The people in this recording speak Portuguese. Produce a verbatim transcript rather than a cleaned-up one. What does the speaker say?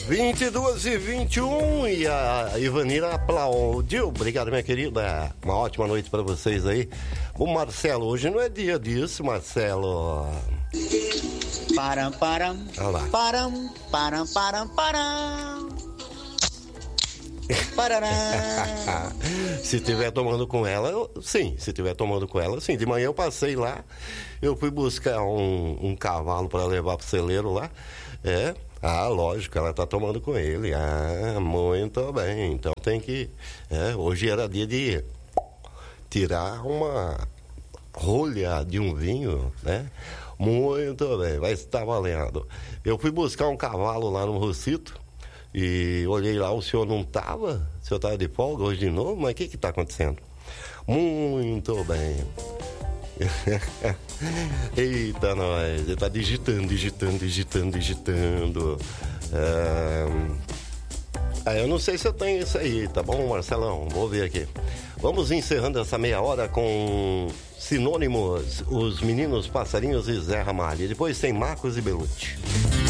vinte e duas e vinte e um e a Ivanira aplaudiu. Obrigado, minha querida. Uma ótima noite para vocês aí. O Marcelo, hoje não é dia disso, Marcelo. Param, param. Olha lá. Param, param, param, param. Parará. Se tiver tomando com ela, eu, sim. Se tiver tomando com ela, sim. De manhã eu passei lá, eu fui buscar um, um cavalo para levar pro celeiro lá. É, ah, lógico, ela tá tomando com ele. Ah, muito bem. Então tem que... É, hoje era dia de tirar uma rolha de um vinho, né? Muito bem, vai estar valendo. Eu fui buscar um cavalo lá no Rocito e olhei lá, o senhor não tava? O senhor tava de folga hoje de novo? Mas o que que tá acontecendo? Muito bem. Eita, nós. Ele tá digitando, digitando, digitando, digitando. É... Ah, eu não sei se eu tenho isso aí, tá bom, Marcelão? Vou ver aqui. Vamos encerrando essa meia hora com sinônimos, os meninos passarinhos e Zé Ramalho. Depois tem Marcos e Belucci.